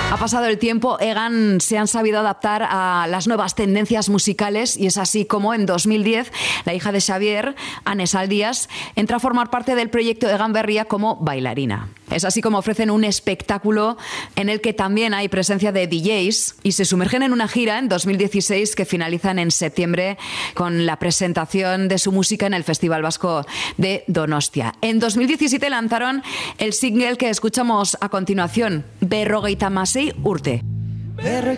Ha pasado el tiempo, Egan se han sabido adaptar a las nuevas tendencias musicales y es así como en 2010 la hija de Xavier, Anne Saldías, entra a formar parte del proyecto Egan Berria como bailarina. Es así como ofrecen un espectáculo en el que también hay presencia de DJs y se sumergen en una gira en 2016 que finalizan en septiembre con la presentación de su música en el Festival Vasco de Donostia. En 2017 lanzaron el single que escuchamos a continuación, Berrogeita Hamasei Urte.